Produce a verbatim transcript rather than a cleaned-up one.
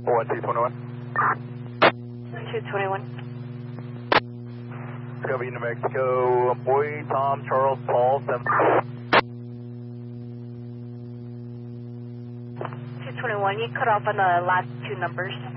one two twenty-one. two twenty-one. Discovery, New Mexico. Boy, Tom, Charles, Paul, seven. two twenty-one, you cut off on the last two numbers.